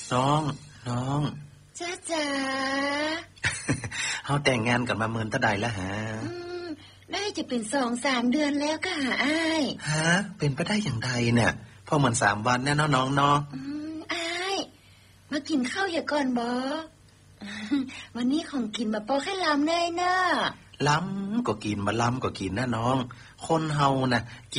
น้องน้องจ้าเฮาแต่งงานกันมาเมินตะใดแล้วฮะได้จะเป็น2-3 เดือนแล้วก็หาอ้ายฮะเป็นไปได้อย่างใดเนี่ยพอเหมือน3 วันแน่เนาะน้องเนาะอ้ายมากินข้าวอย่าก่อนบ่วันนี้ของกินมาพอแค่ลำเลยเนาะล้ำก็กินมาล้ำก็กินนะน้องคนเฮานะ